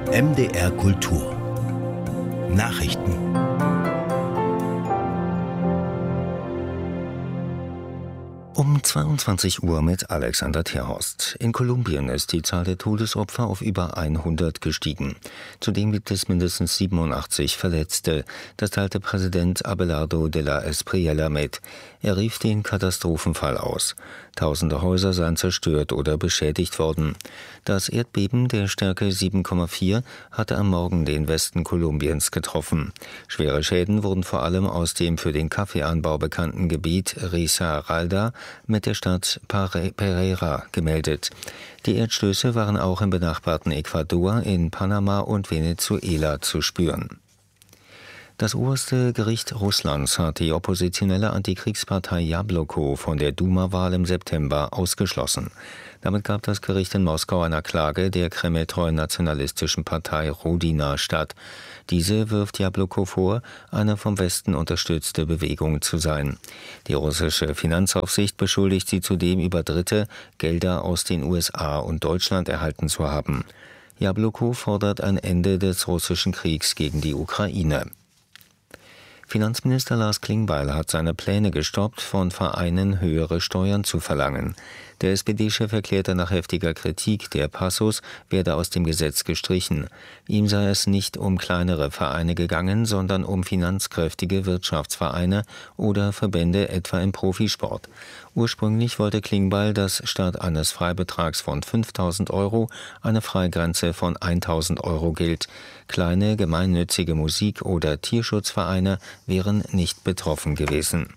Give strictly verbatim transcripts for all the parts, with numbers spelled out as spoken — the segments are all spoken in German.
M D R Kultur Nachrichten. Um zweiundzwanzig Uhr mit Alexander Terhorst. In Kolumbien ist die Zahl der Todesopfer auf über hundert gestiegen. Zudem gibt es mindestens siebenundachtzig Verletzte. Das teilte Präsident Abelardo de la Espriella mit. Er rief den Katastrophenfall aus. Tausende Häuser seien zerstört oder beschädigt worden. Das Erdbeben der Stärke sieben Komma vier hatte am Morgen den Westen Kolumbiens getroffen. Schwere Schäden wurden vor allem aus dem für den Kaffeeanbau bekannten Gebiet Risaralda mit der Stadt Pereira gemeldet. Die Erdstöße waren auch im benachbarten Ecuador, in Panama und Venezuela zu spüren. Das oberste Gericht Russlands hat die oppositionelle Antikriegspartei Jabloko von der Duma-Wahl im September ausgeschlossen. Damit gab das Gericht in Moskau einer Klage der kremltreuen nationalistischen Partei Rodina statt. Diese wirft Jabloko vor, eine vom Westen unterstützte Bewegung zu sein. Die russische Finanzaufsicht beschuldigt sie zudem, über Dritte Gelder aus den U S A und Deutschland erhalten zu haben. Jabloko fordert ein Ende des russischen Kriegs gegen die Ukraine. Finanzminister Lars Klingbeil hat seine Pläne gestoppt, von Vereinen höhere Steuern zu verlangen. Der S P D-Chef erklärte nach heftiger Kritik, der Passus werde aus dem Gesetz gestrichen. Ihm sei es nicht um kleinere Vereine gegangen, sondern um finanzkräftige Wirtschaftsvereine oder Verbände etwa im Profisport. Ursprünglich wollte Klingbeil, dass statt eines Freibetrags von fünftausend Euro eine Freigrenze von tausend Euro gilt. Kleine gemeinnützige Musik- oder Tierschutzvereine wären nicht betroffen gewesen.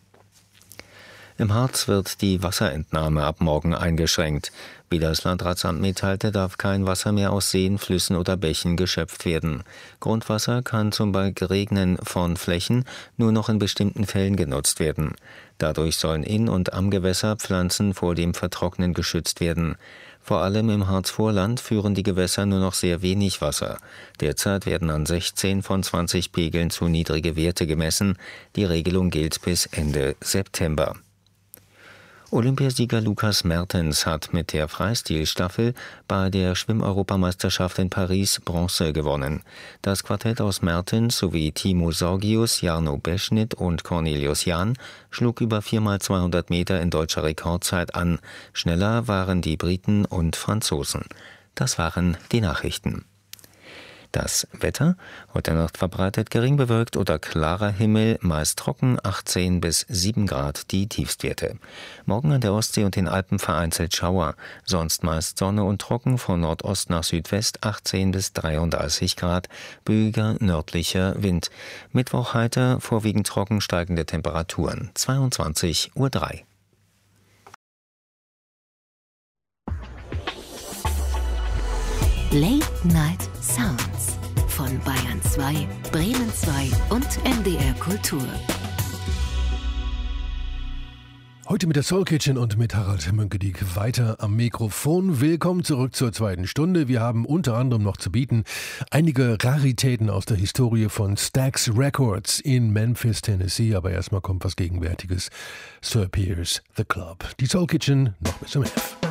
Im Harz wird die Wasserentnahme ab morgen eingeschränkt. Wie das Landratsamt mitteilte, darf kein Wasser mehr aus Seen, Flüssen oder Bächen geschöpft werden. Grundwasser kann zum Regnen von Flächen nur noch in bestimmten Fällen genutzt werden. Dadurch sollen in und am Gewässer Pflanzen vor dem Vertrocknen geschützt werden. Vor allem im Harzvorland führen die Gewässer nur noch sehr wenig Wasser. Derzeit werden an sechzehn von zwanzig Pegeln zu niedrige Werte gemessen. Die Regelung gilt bis Ende September. Olympiasieger Lukas Mertens hat mit der Freistilstaffel bei der Schwimmeuropameisterschaft in Paris Bronze gewonnen. Das Quartett aus Mertens sowie Timo Sorgius, Jarno Beschnit und Cornelius Jahn schlug über vier mal zweihundert Meter in deutscher Rekordzeit an. Schneller waren die Briten und Franzosen. Das waren die Nachrichten. Das Wetter: Heute Nacht verbreitet gering bewölkt oder klarer Himmel, meist trocken, achtzehn bis sieben Grad die Tiefstwerte. Morgen an der Ostsee und den Alpen vereinzelt Schauer, sonst meist Sonne und trocken, von Nordost nach Südwest achtzehn bis dreiunddreißig Grad, böiger nördlicher Wind. Mittwoch heiter, vorwiegend trocken, steigende Temperaturen, zweiundzwanzig Uhr drei. Late Night Sounds von Bayern zwei, Bremen zwei und M D R Kultur. Heute mit der Soul Kitchen und mit Harald Münkedieck weiter am Mikrofon. Willkommen zurück zur zweiten Stunde. Wir haben unter anderem noch zu bieten einige Raritäten aus der Historie von Stax Records in Memphis, Tennessee. Aber erstmal kommt was Gegenwärtiges. Sir Piers The Club. Die Soul Kitchen noch bis zum elf.